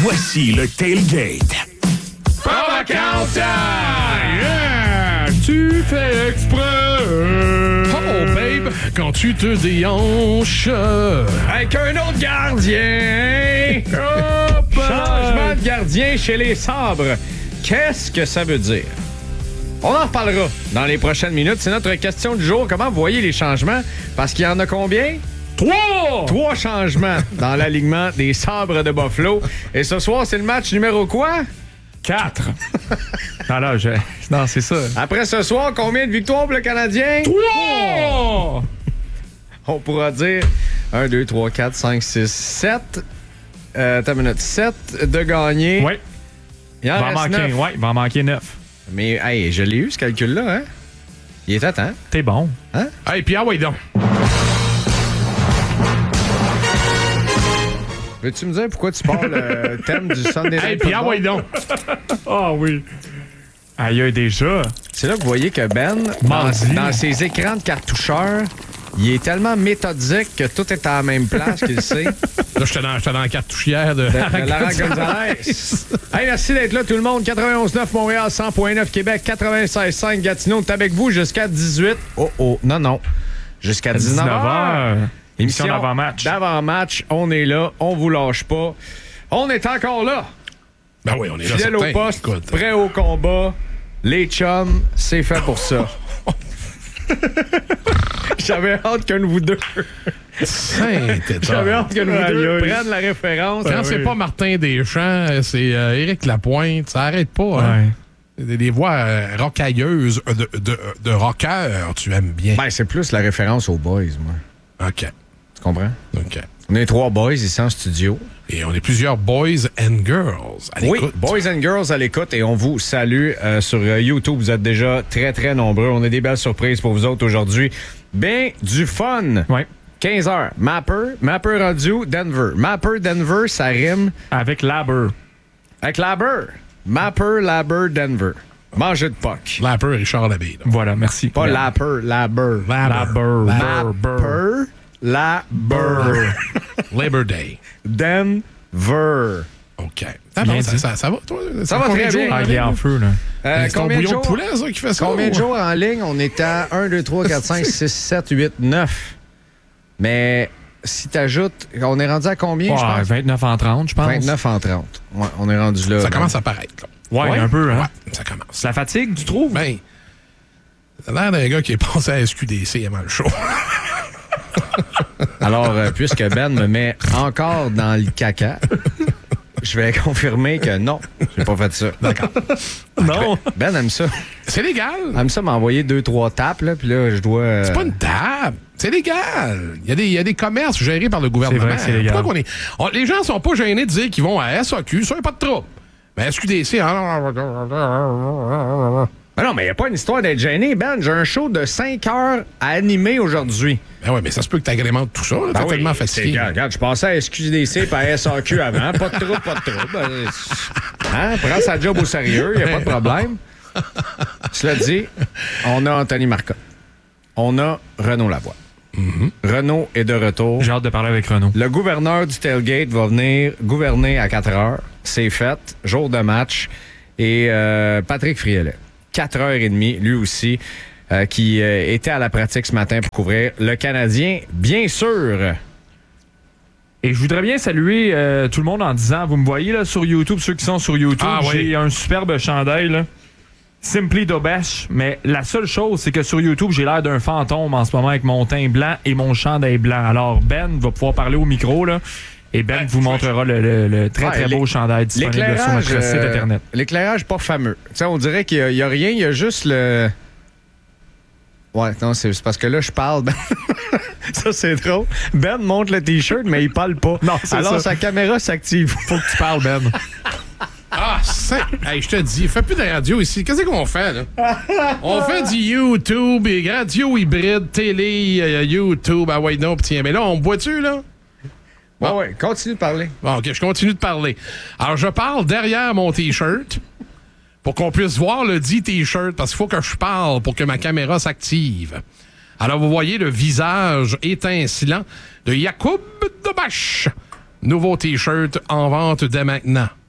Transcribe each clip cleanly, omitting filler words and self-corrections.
Voici le Tailgate. Power Counter! Yeah! Tu fais exprès! Oh, babe! Quand tu te déhanches avec un autre gardien! Changement de gardien chez les Sabres. Qu'est-ce que ça veut dire? On en reparlera dans les prochaines minutes. C'est notre question du jour. Comment vous voyez les changements? Parce qu'il y en a combien? 3 changements dans l'alignement des Sabres de Buffalo. Et ce soir, c'est le match numéro quoi? 4. Non, c'est ça. Après ce soir, combien de victoires pour le Canadien? 3! On pourra dire 1, 2, 3, 4, 5, 6, 7. T'as une minute. 7 de gagner. Oui. Il en reste 9. Oui, il va en manquer 9. Mais, hey, je l'ai eu, ce calcul-là, hein? Il était temps. T'es bon. Hein? Hey, puis ouais, donc. Veux-tu me dire pourquoi tu parles le thème du Sunday Night Hey, puis Football? ouais, donc. Ah oui. Aïe, déjà. C'est là que vous voyez que Ben, dans ses écrans de cartoucheur, il est tellement méthodique que tout est à la même place qu'il sait. Là, j'étais dans la cartouchière de Lara Gonzalez. Hey, merci d'être là, tout le monde. 91.9 Montréal, 100.9 Québec, 96.5 Gatineau. On est avec vous jusqu'à 18. Non. Jusqu'à 19h. Émission d'avant-match. D'avant-match, on est là, on vous lâche pas. On est encore là. Ben oui, on est là. Fidèle au poste, prêt au combat. Les chums, c'est fait pour ça. J'avais hâte qu'un de vous deux. J'avais hâte qu'un de vous deux prenne la référence. Quand c'est pas Martin Deschamps, c'est Éric Lapointe. Ça arrête pas, hein? Des voix rocailleuses de rockers, tu aimes bien. Ben, c'est plus la référence aux boys, moi. OK. Tu comprends? OK. On est 3 boys ici en studio. Et on est plusieurs boys and girls à l'écoute. Oui, boys and girls à l'écoute et on vous salue sur YouTube. Vous êtes déjà très, très nombreux. On a des belles surprises pour vous autres aujourd'hui. Ben, du fun. Oui. 15h. Mapper Radio, Denver. Mapper, Denver, ça rime. Avec Labber. Avec Labber. Mapper, Labber, Denver. Manger de puck. Lapper, Richard Labbé. Voilà, merci. Pas Lapper, Labber. Labber. Mapper, Labber. Labor Day. Denver. OK. Bien Ça va, toi? Ça va très bien. Ah, il est en feu, là. C'est ton Combien de bouillon jours? de poulet, ça, qui fait ça? Combien de jours en ligne? On est à 1, 2, 3, 4, 5, 6, 7, 8, 9. Mais si t'ajoutes, on est rendu à combien, je pense? 29 en 30, je pense. 29 en 30. Ouais, on est rendu là. Ça commence à paraître, là. Ouais, un peu, hein? Ouais, ça commence. C'est la fatigue, tu trouves? Ben, t'as l'air d'un gars qui est passé à SQDC avant le show. Alors, puisque Ben me met encore dans le caca, je vais confirmer que non, j'ai pas fait ça. D'accord. Non. Ben aime ça. C'est légal. Aime ça m'envoyer 2-3 tapes, là, puis là, je dois... C'est pas une table. C'est légal. Il y a des commerces gérés par le gouvernement. C'est vrai que c'est légal. Pourquoi les gens sont pas gênés de dire qu'ils vont à SAQ, ça, y a pas de trouble. Mais SQDC... Ben non, mais il n'y a pas une histoire d'être gêné, Ben. J'ai un show de 5 heures à animer aujourd'hui. Ben oui, mais ça se peut que tu agrémentes tout ça. Là, Ben t'es oui, tellement fatigué. Regarde, je passais à SQDC et à SAQ avant. Pas de trouble, pas de trouble. Hein? Prends sa job au sérieux, il n'y a pas de problème. Cela dit, on a Anthony Marcotte. On a Renaud Lavoie. Renaud est de retour. J'ai hâte de parler avec Renaud. Le gouverneur du Tailgate va venir gouverner à 4 heures. C'est fait. Jour de match. Et Patrick Friolet. 4h30, lui aussi, qui était à la pratique ce matin pour couvrir le Canadien, bien sûr. Et je voudrais bien saluer tout le monde en disant, vous me voyez là sur YouTube, ceux qui sont sur YouTube, j'ai un superbe chandail, là. Simply Dobesh, mais la seule chose, c'est que sur YouTube, j'ai l'air d'un fantôme en ce moment avec mon teint blanc et mon chandail blanc. Alors, Ben va pouvoir parler au micro, là. Et Ben vous montrera le très, très beau chandail disponible sur notre site Internet. L'éclairage pas fameux. T'sais, on dirait qu'il n'y a rien, il y a juste le... Ouais, non, c'est parce que là, je parle. Ça, c'est drôle. Ben montre le T-shirt, mais il parle pas. Non, c'est alors, ça. sa caméra s'active. Faut que tu parles, Ben. Ah, c'est... Hey, je te dis, fais plus de radio ici. Qu'est-ce qu'on fait, là? On fait du YouTube, et radio hybride, télé, YouTube, ah ouais, non, tiens. Mais là, on boit-tu, là? Bon, ouais, continue de parler. Bon, OK, je continue de parler. Alors, je parle derrière mon T-shirt pour qu'on puisse voir le dit T-shirt, parce qu'il faut que je parle pour que ma caméra s'active. Alors, vous voyez le visage étincelant de Jakub Dobesh. Nouveau T-shirt en vente dès maintenant.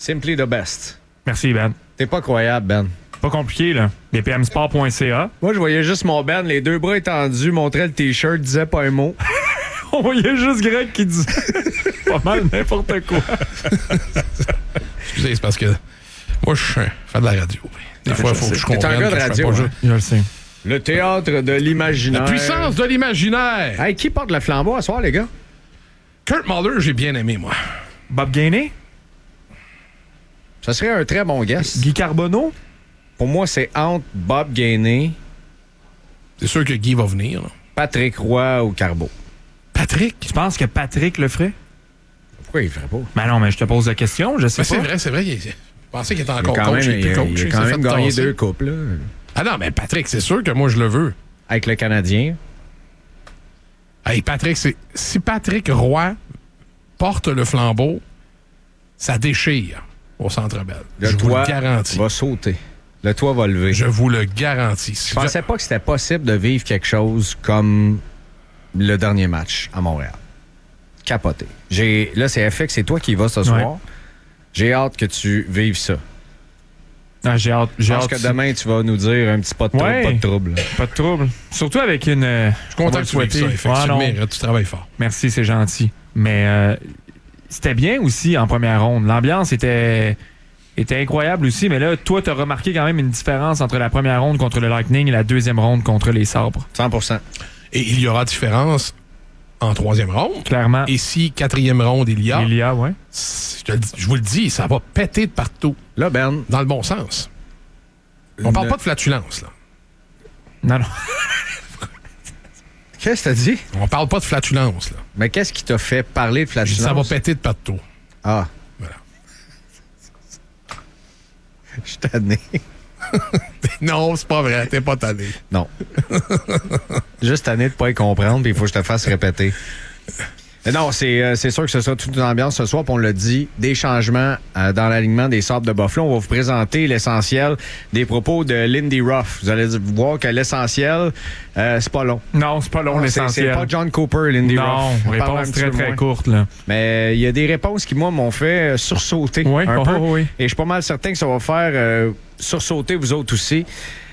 Simply the best. Merci, Ben. T'es pas croyable, Ben. Pas compliqué, là. bpmsport.ca. Moi, je voyais juste mon Ben, les deux bras étendus, montrait le T-shirt, disait pas un mot. On voyait juste Greg qui disait pas mal n'importe quoi. Excusez, c'est parce que moi, je fais de la radio. Des fois, il faut que je comprenne. T'es un gars de radio, hein? Je le sais. Le théâtre de l'imaginaire. La puissance de l'imaginaire. Hey, qui porte le flambeau à soir, les gars? Kurt Muller, j'ai bien aimé, moi. Bob Gainey? Ça serait un très bon guess. Guy Carbonneau? Pour moi, c'est entre Bob Gainey, C'est sûr que Guy va venir. Là. Patrick Roy ou Carbo. Patrick? Tu penses que Patrick le ferait? Pourquoi il ferait pas? Ben non, mais je te pose la question, je sais Ben, pas. c'est vrai. Je pensais qu'il était encore Quand coach. même, Il est plus coach. il a Il quand s'est même fait gagné tasser. 2 coupes, là. Ah non, mais Patrick, c'est sûr que moi, je le veux. Avec le Canadien. Hey, Patrick, si Patrick Roy porte le flambeau, ça déchire au Centre Bell. Le Je vous toit le garantis. va sauter. Le toit va lever. Je vous le garantis. Je pensais pas que c'était possible de vivre quelque chose comme le dernier match à Montréal. Capoté. Là, c'est FX, c'est toi qui y vas ce soir. Ouais. J'ai hâte que tu vives ça. Ah, j'ai hâte. Je pense que demain, tu vas nous dire un petit pas de trouble. Ouais. Pas de trouble. Pas de trouble. Surtout avec une... Je suis content que tu vives ça, FX. Ouais, Tu le non. mérites, tu travailles fort. Merci, c'est gentil. Mais c'était bien aussi en première ronde. L'ambiance était incroyable aussi. Mais là, toi, tu as remarqué quand même une différence entre la première ronde contre le Lightning et la deuxième ronde contre les Sabres. 100%. Et il y aura différence en troisième ronde. Clairement. Et si quatrième ronde, il y a, ouais. je vous le dis, ça va péter de partout. Là, Ben. Dans le bon sens. On parle pas de flatulence, là. Non, non. Qu'est-ce que t'as dit? On parle pas de flatulence, là. Mais qu'est-ce qui t'a fait parler de Je dis, flatulence? ça va péter de partout. Ah. Voilà. Je suis tanné. Non, c'est pas vrai. T'es pas tanné. Non. Juste tanné de pas y comprendre, puis il faut que je te fasse répéter. Mais non, c'est sûr que ce sera toute une ambiance ce soir, puis on l'a dit, des changements dans l'alignement des Sabres de Buffalo. On va vous présenter l'essentiel des propos de Lindy Ruff. Vous allez voir que l'essentiel, c'est pas long. Non, c'est pas long, l'essentiel. C'est pas John Cooper, Lindy Ruff. Non, On parle un réponse petit très, peu très moins. courte, là. Mais il y a des réponses qui, moi, m'ont fait sursauter Oui, un peu. oui. Et je suis pas mal certain que ça va faire sursauter vous autres aussi.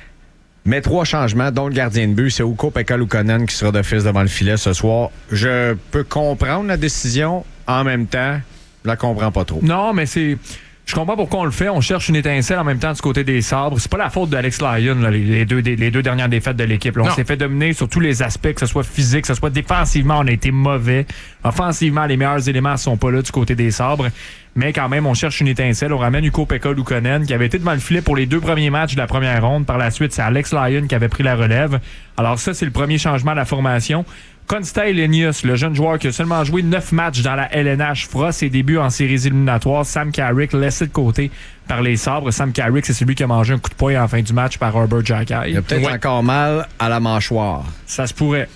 Mais 3 changements, dont le gardien de but, c'est Ukko-Pekka Luukkonen qui sera d'office devant le filet ce soir. Je peux comprendre la décision, en même temps, je la comprends pas trop. Non, mais c'est... Je comprends pourquoi on le fait. On cherche une étincelle en même temps du côté des Sabres. C'est pas la faute d'Alex Lyon, là, les deux dernières défaites de l'équipe. Là. On s'est fait dominer sur tous les aspects, que ce soit physique, que ce soit défensivement, on a été mauvais. Offensivement, les meilleurs éléments sont pas là du côté des Sabres. Mais quand même, on cherche une étincelle. On ramène Ukko-Pekka Luukkonen, qui avait été devant le filet pour les 2 premiers matchs de la première ronde. Par la suite, c'est Alex Lyon qui avait pris la relève. Alors ça, c'est le premier changement de la formation. Konsta Helenius, le jeune joueur qui a seulement joué 9 matchs dans la LNH, fera ses débuts en séries éliminatoires. Sam Carrick, laissé de côté par les Sabres. Sam Carrick, c'est celui qui a mangé un coup de poing en fin du match par Herbert Jackay. Il a peut-être encore mal à la mâchoire. Ça se pourrait.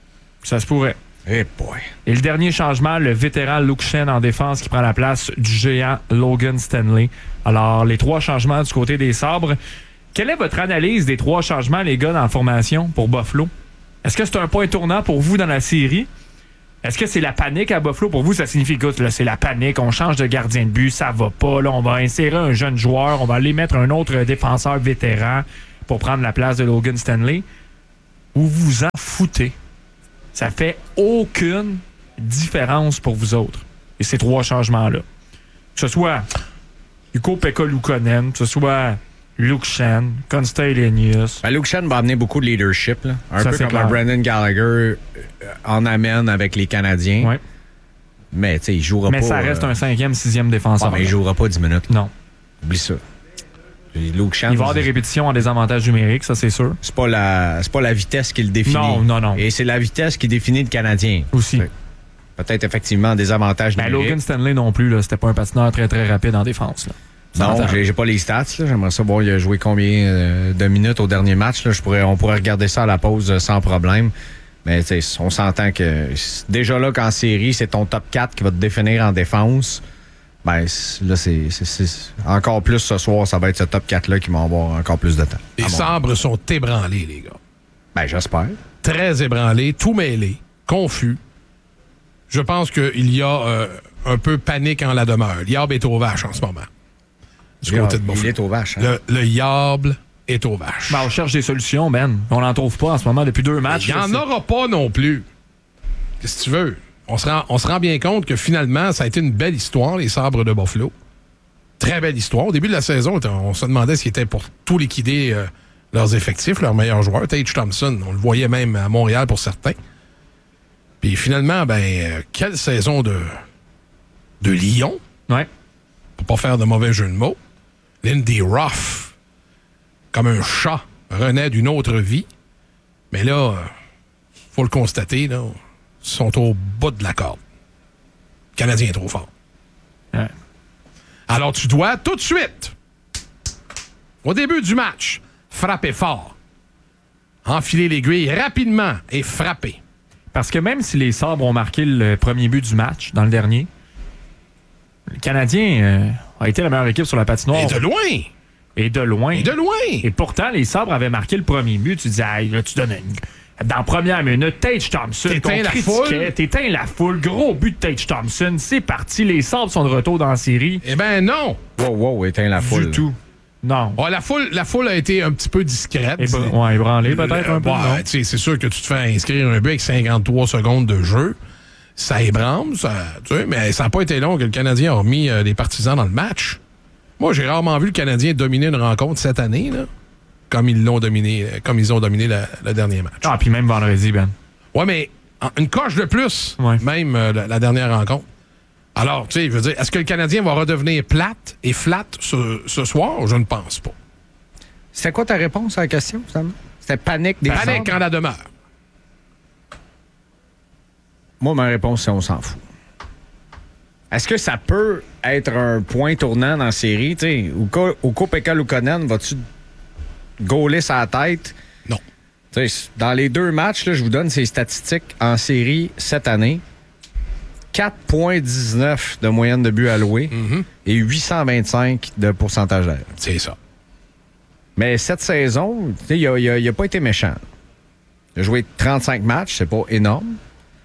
Ça se pourrait. Eh boy. Et le dernier changement, le vétéran Luke Schenn en défense qui prend la place du géant Logan Stanley. Alors, les 3 changements du côté des Sabres. Quelle est votre analyse des 3 changements, les gars, dans la formation pour Buffalo? Est-ce que c'est un point tournant pour vous dans la série? Est-ce que c'est la panique à Buffalo? Pour vous, ça signifie, écoute, là, c'est la panique, on change de gardien de but, ça va pas, là, on va insérer un jeune joueur, on va aller mettre un autre défenseur vétéran pour prendre la place de Logan Stanley? Ou vous en foutez? Ça fait aucune différence pour vous autres. Et ces 3 changements-là. Que ce soit Ukko-Pekka Luukkonen, que ce soit Luke Schenn, Konsta Helenius. Ben, Luke Schenn va amener beaucoup de leadership. Là. Un Ça, peu c'est comme clair. un Brendan Gallagher en amène avec les Canadiens. Ouais. Mais tu sais, il jouera pas... Mais ça reste un 5e, 6e défenseur. mais il jouera pas 10 minutes. Non. Oublie ça. Luke Schenn, Il va y avoir des répétitions en désavantage numérique, ça c'est sûr. c'est pas la vitesse qui le définit. Non. Et c'est la vitesse qui définit le Canadien. Aussi. Peut-être effectivement un désavantage Ben, numérique. Logan Stanley non plus, là, c'était pas un patineur très très rapide en défense. Là. Non, j'ai pas les stats. Là. J'aimerais savoir il a joué combien de minutes au dernier match. Là. On pourrait regarder ça à la pause sans problème. Mais on s'entend que déjà là qu'en série, c'est ton top 4 qui va te définir en défense. Ben là, c'est encore plus ce soir, ça va être ce top 4-là qui va avoir encore plus de temps. Les Sabres sont ébranlés, les gars. Ben j'espère. Très ébranlés, tout mêlés, confus. Je pense qu'il y a un peu panique en la demeure. L'IAB est aux vaches en ce moment. du côté de Buffalo. Il est aux vaches. Hein? Le diable est aux vaches. Ben, on cherche des solutions, Ben. On n'en trouve pas en ce moment depuis 2 matchs. Il n'y en aura pas non plus. Qu'est-ce que tu veux? On se rend bien compte que finalement, ça a été une belle histoire, les Sabres de Buffalo. Très belle histoire. Au début de la saison, on se demandait s'ils étaient pour tout liquider leurs effectifs, leurs meilleurs joueurs. Tage Thompson, on le voyait même à Montréal pour certains. Puis finalement, quelle saison de Lyon. Ouais. Pour pas faire de mauvais jeu de mots. Lindy Ruff, comme un chat, renaît d'une autre vie. Mais là, faut le constater, là, ils sont au bout de la corde. Le Canadien est trop fort. Ouais. Alors, tu dois tout de suite, au début du match, frapper fort. Enfiler l'aiguille rapidement et frapper. Parce que même si les Sabres ont marqué le premier but du match dans le dernier, le Canadien a été la meilleure équipe sur la patinoire. Et de loin! Et de loin. Et de loin! Et pourtant, les Sabres avaient marqué le premier but. Tu dis, hey, là, tu donnes dans la première minute, Tage Thompson, T'éteins la foule. T'éteins la foule. Gros but de Tage Thompson. C'est parti. Les Sabres sont de retour dans la série. Eh ben non! Wow, éteins la foule. Du tout. Non. Oh, la foule a été un petit peu discrète. Ébranlée peut-être un peu. Non. C'est sûr que tu te fais inscrire un but avec 53 secondes de jeu. Ça ébranle, mais ça n'a pas été long que le Canadien a remis les partisans dans le match. Moi, j'ai rarement vu le Canadien dominer une rencontre cette année, là, comme ils ont dominé le dernier match. Ah, puis même vendredi, Ben. Ouais, mais une coche de plus, même la dernière rencontre. Alors, tu sais, je veux dire, est-ce que le Canadien va redevenir plate et flat ce soir? Je ne pense pas. C'était quoi ta réponse à la question, finalement? C'était panique des Panique Sabres? en la demeure. Moi, ma réponse, c'est on s'en fout. Est-ce que ça peut être un point tournant dans la série? Ukko-Pekka Luukkonen, vas-tu gauler sa tête? Non. T'sais, dans les 2 matchs, là, je vous donne ces statistiques en série cette année. 4,19 de moyenne de buts alloués et 825 de pourcentage d'air. C'est ça. Mais cette saison, il n'a pas été méchant. Il a joué 35 matchs, c'est pas énorme.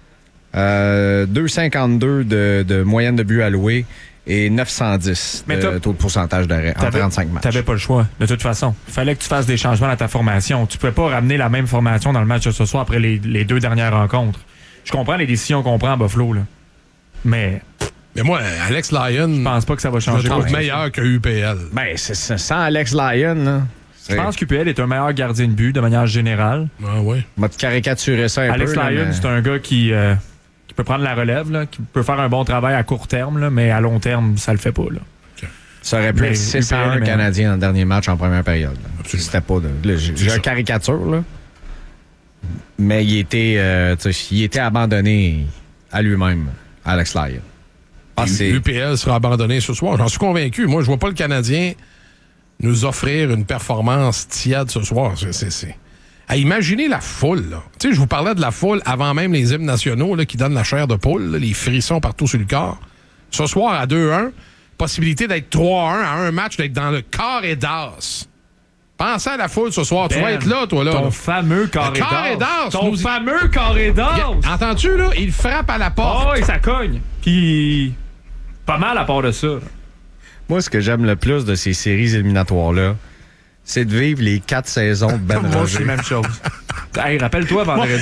2,52 de moyenne de buts alloués et 910 de taux de pourcentage d'arrêt en 35 matchs. T'avais pas le choix, de toute façon. Il fallait que tu fasses des changements dans ta formation. Tu pouvais pas ramener la même formation dans le match de ce soir après les 2 dernières rencontres. Je comprends les décisions qu'on prend à Buffalo, là. Mais moi, Alex Lyon, je pense pas que ça va changer. Je le trouve meilleur que UPL. Ben, c'est sans Alex Lyon, là. Je pense qu'UPL est un meilleur gardien de but de manière générale. Ah oui. On va te caricaturer ça un Alex peu. Alex Lyon, c'est un gars qui peut prendre la relève, là, qui peut faire un bon travail à court terme, là, mais à long terme, ça le fait pas. Là. Okay. Ça aurait pu être 6-1 Canadien dans le dernier match en première période. C'était pas j'ai une caricature, là. Mais il était abandonné à lui-même, Alex Lyon. UPL sera abandonné ce soir. J'en suis convaincu. Moi, je vois pas le Canadien nous offrir une performance tiède ce soir. Imaginez la foule. Tu sais, je vous parlais de la foule avant même les hymnes nationaux là, qui donnent la chair de poule, là, les frissons partout sur le corps. Ce soir, à 2-1, possibilité d'être 3-1 à un match, d'être dans le carré d'as. Pensez à la foule ce soir. Ben, tu vas être là, toi, là. Ton fameux carré d'as. Ton fameux carré d'as. Entends-tu, là? Il frappe à la porte. Oh, et ça cogne. Puis, pas mal à part de ça. Moi, ce que j'aime le plus de ces séries éliminatoires-là, c'est de vivre les 4 saisons de Ben Roger. Moi, c'est la même chose. Hey, rappelle-toi vendredi.